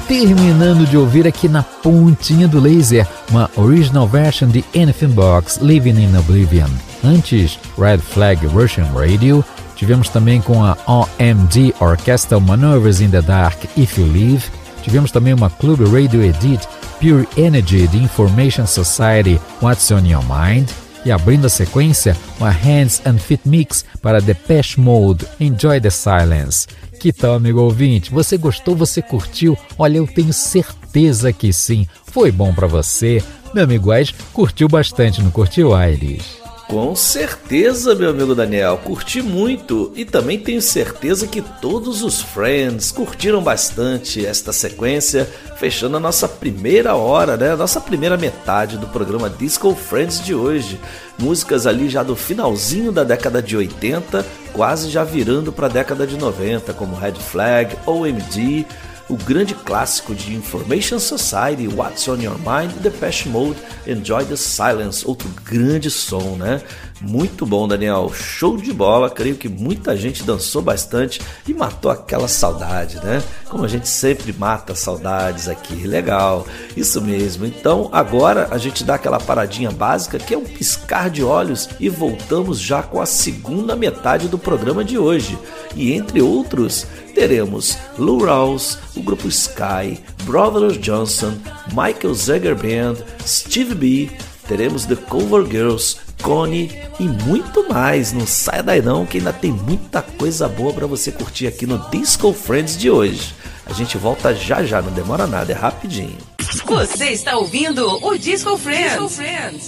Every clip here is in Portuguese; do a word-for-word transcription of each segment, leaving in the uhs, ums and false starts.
Terminando de ouvir aqui na pontinha do laser uma original version de Anything Box, Living in Oblivion. Antes, Red Flag Russian Radio. Tivemos também com a O M D Orchestral Maneuvers in the Dark, If You Live. Tivemos também uma Club Radio Edit, Pure Energy de Information Society, What's on Your Mind. E abrindo a sequência, uma Hands and Feet Mix para Depeche Mode, Enjoy the Silence. Que tal, amigo ouvinte? Você gostou? Você curtiu? Olha, eu tenho certeza que sim. Foi bom para você. Meu amigo Aires curtiu bastante, não curtiu, Aires? Com certeza, meu amigo Daniel, curti muito e também tenho certeza que todos os friends curtiram bastante esta sequência, fechando a nossa primeira hora, né? A nossa primeira metade do programa Disco Friends de hoje. Músicas ali já do finalzinho da década de oitenta, quase já virando para a década de noventa, como Red Flag, O M D, o grande clássico de Information Society, What's on Your Mind, Depeche Mode, Enjoy the Silence, outro grande som, né? Muito bom, Daniel, show de bola, creio que muita gente dançou bastante e matou aquela saudade, né? Como a gente sempre mata saudades aqui, legal, isso mesmo. Então agora a gente dá aquela paradinha básica que é um piscar de olhos e voltamos já com a segunda metade do programa de hoje. E entre outros, teremos Lou Rawls, o grupo Sky, Brothers Johnson, Michael Zager Band, Steve B, teremos The Cover Girls, Connie e muito mais. Não saia daí não, que ainda tem muita coisa boa para você curtir aqui no Disco Friends de hoje. A gente volta já já, não demora nada, é rapidinho. Você está ouvindo o Disco Friends. Disco Friends.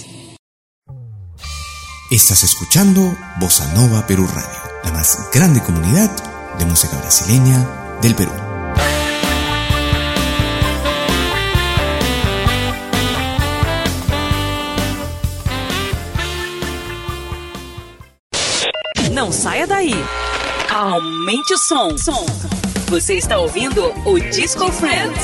Estás escuchando Bossa Nova Perú Radio, la más grande comunidad de música brasileña del Perú. Não saia daí. Aumente o som. som. Você está ouvindo o Disco Friends.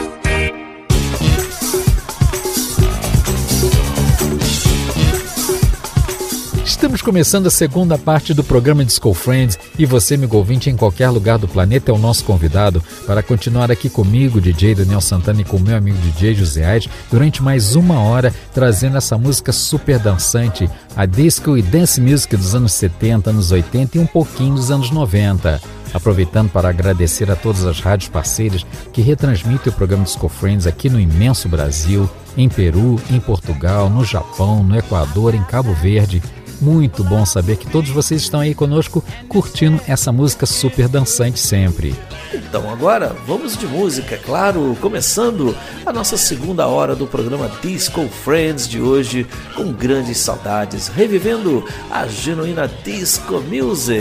Estamos começando a segunda parte do programa Disco Friends e você, amigo ouvinte, em qualquer lugar do planeta é o nosso convidado para continuar aqui comigo, D J Daniel Santana, e com o meu amigo D J José Aires, durante mais uma hora, trazendo essa música super dançante, a disco e dance music dos anos setenta, anos oitenta e um pouquinho dos anos noventa. Aproveitando para agradecer a todas as rádios parceiras que retransmitem o programa Disco Friends aqui no imenso Brasil, em Peru, em Portugal, no Japão, no Equador, em Cabo Verde. Muito bom saber que todos vocês estão aí conosco curtindo essa música super dançante sempre. Então agora vamos de música, claro, começando a nossa segunda hora do programa Disco Friends de hoje, com grandes saudades, revivendo a genuína Disco Music.